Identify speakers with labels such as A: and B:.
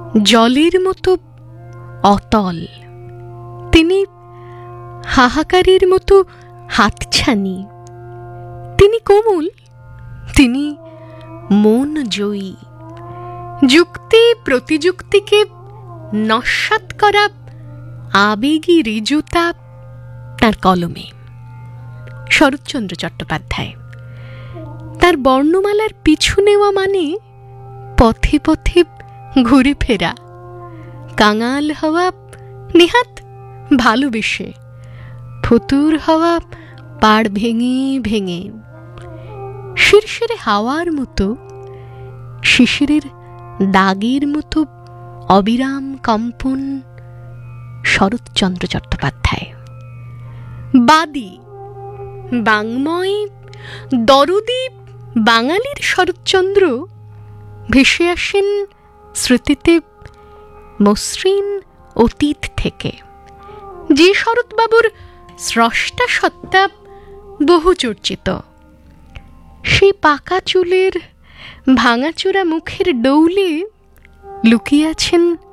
A: জলের মতো অতল, তিনি হাহাকারের মতো হাতছানি, তিনি কোমল, তিনি মন জয়ী, যুক্তি প্রতিযুক্তিকে নস্যাৎ করা আবেগী ঋজুতা তার কলমে। শরৎচন্দ্র চট্টোপাধ্যায়, তার বর্ণমালার পিছু নেওয়া মানে পথে পথে ঘুরে ফেরা, কাঙাল হওয়া নেহাত ভালোবেসে, ফতুর হওয়া পাড় ভেঙে ভেঙে, শিরশিরে হাওয়ার মতো, শিশিরের দাগের মতো অবিরাম কম্পন শরৎচন্দ্র চট্টোপাধ্যায়। বাদী, বাংময়, দরদী বাঙালির শরৎচন্দ্র ভেসে আসেন স্মৃতিতে মসৃণ অতীত থেকে, যে শরৎবাবুর স্রষ্টা সত্তা বহু চর্চিত। সেই পাকা চুলের ভাঙাচোরা মুখের ডৌলে লুকিয়ে আছেন